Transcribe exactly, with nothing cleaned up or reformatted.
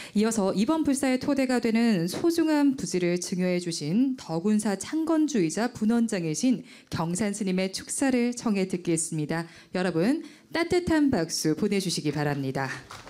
이어서 이번 불사의 토대가 되는 소중한 부지를 증여해 주신 덕운사 창건주이자 분원장이신 경산 스님의 축사를 청해 듣겠습니다. 여러분 따뜻한 박수 보내주시기 바랍니다.